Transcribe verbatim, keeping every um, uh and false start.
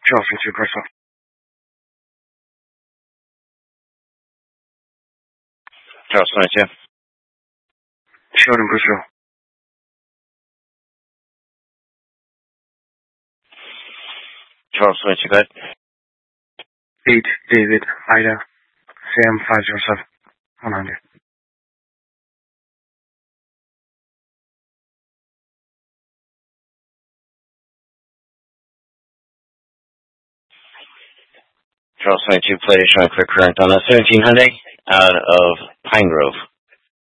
Charles twenty-two, Bristol. Charles twenty-two. Sheldon, Bristol. Charles twenty-two, go ahead. eight, David, Ida, Sam five zero seven, one hundred. Charles twenty-two, plate showing quick current on a seventeen Hyundai out of Pine Grove.